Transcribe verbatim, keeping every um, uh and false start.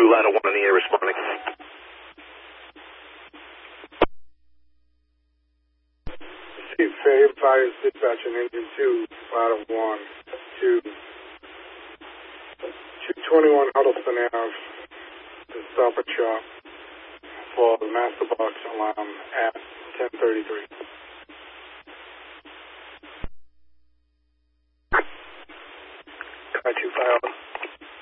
two, ladder one in the air responding. Receive Fare Fires dispatching engine two, ladder one, two. two twenty-one Huddleston Ave to Stop and Shop for the master box alarm at ten thirty-three. Car two file.